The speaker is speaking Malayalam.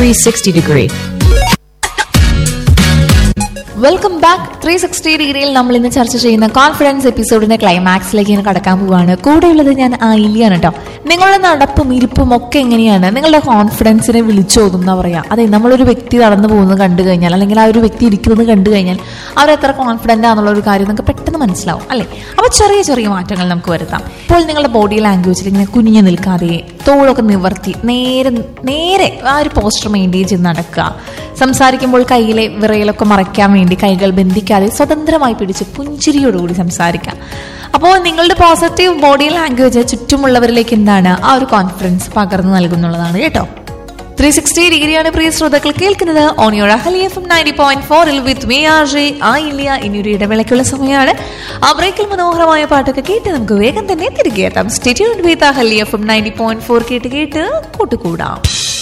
360 degree. വെൽക്കം ബാക്ക് 360 ഡിഗ്രിയിൽ നമ്മൾ ഇന്ന് ചർച്ച ചെയ്യുന്ന കോൺഫിഡൻസ് എപ്പിസോഡിന്റെ ക്ലൈമാക്സിലേക്ക് ഇങ്ങനെ കടക്കാൻ പോവുകയാണ്. കൂടെയുള്ളത് ഞാൻ ആയില്യാണ് കേട്ടോ. നിങ്ങളുടെ നടപ്പും ഇരിപ്പും ഒക്കെ എങ്ങനെയാണ് നിങ്ങളുടെ കോൺഫിഡൻസിനെ വിളിച്ചോതുന്ന പറയാം. അതെ, നമ്മളൊരു വ്യക്തി നടന്നു പോകുന്നത് കണ്ടു കഴിഞ്ഞാൽ, അല്ലെങ്കിൽ ആ ഒരു വ്യക്തി ഇരിക്കുന്നത് കണ്ടു കഴിഞ്ഞാൽ അവർ എത്ര കോൺഫിഡൻ്റ് ആണെന്നുള്ള ഒരു കാര്യം നമുക്ക് പെട്ടെന്ന് മനസ്സിലാവും അല്ലേ. അപ്പോൾ ചെറിയ ചെറിയ മാറ്റങ്ങൾ നമുക്ക് വരുത്താം. ഇപ്പോൾ നിങ്ങളുടെ ബോഡി ലാംഗ്വേജിൽ ഇങ്ങനെ കുനിഞ്ഞു നിൽക്കാതെ തോളൊക്കെ നിവർത്തി നേരെ ആ ഒരു പോസ്റ്റർ മെയിൻറ്റെയിൻ ചെയ്ത് നടക്കുക. സംസാരിക്കുമ്പോൾ കയ്യിലെ വിറയലൊക്കെ മറയ്ക്കാൻ വേണ്ടി കൈകൾ ബന്ധിക്കാതെ സ്വതന്ത്രമായി പിടിച്ച് പുഞ്ചിരിയോടുകൂടി സംസാരിക്കാം. അപ്പോൾ നിങ്ങളുടെ പോസിറ്റീവ് ബോഡി ലാംഗ്വേജ് ചുറ്റുമുള്ളവരിലേക്ക് എന്താണ് ആ ഒരു കോൺഫിഡൻസ് പകർന്നു നൽകുന്നുള്ളതാണ് കേട്ടോ. 360 ഡിഗ്രിയാണ് പ്രിയ ശ്രോതാക്കൾ കേൾക്കുന്നത് on your അഹലി FM 90.4 with me RJ Ayilya. ഇനിയൊരു ഇടവേളയ്ക്കുള്ള സമയമാണ്. ആ ബ്രേക്കിൽ മനോഹരമായ പാട്ടൊക്കെ കേട്ട് നമുക്ക് വേഗം തന്നെ തിരികെ എത്താം. സ്റ്റേ ട്യൂൺഡ് വിത്ത് അഹലി FM 90.4 കേട്ട് കൂട്ടുകൂടാം.